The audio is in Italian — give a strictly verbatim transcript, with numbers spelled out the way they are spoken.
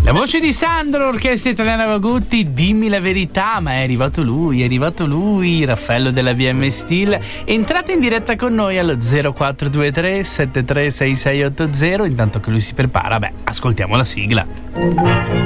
La voce di Sandro, Orchestra Italiana Vagutti, dimmi la verità, ma è arrivato lui, è arrivato lui, Raffaello della V M Steel. Entrate in diretta con noi allo zero quattro due tre sette tre sei sei otto zero, intanto che lui si prepara, beh, ascoltiamo la sigla.